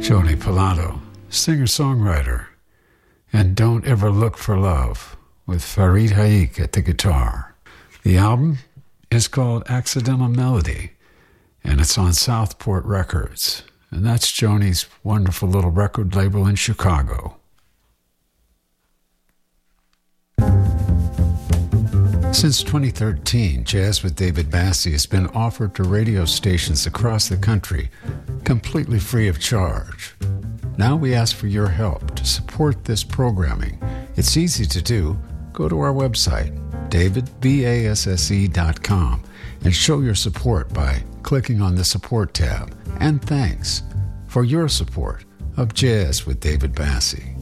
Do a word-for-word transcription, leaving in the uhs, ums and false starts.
Joni Pilato, singer-songwriter, and Don't Ever Look for Love with Farid Haik at the guitar. The album is called Accidental Melody, and it's on Southport Records, and that's Joni's wonderful little record label in Chicago. Since twenty thirteen, Jazz with David Bassie has been offered to radio stations across the country, completely free of charge. Now we ask for your help to support this programming. It's easy to do. Go to our website, david basse dot com, and show your support by clicking on the Support tab. And thanks for your support of Jazz with David Bassie.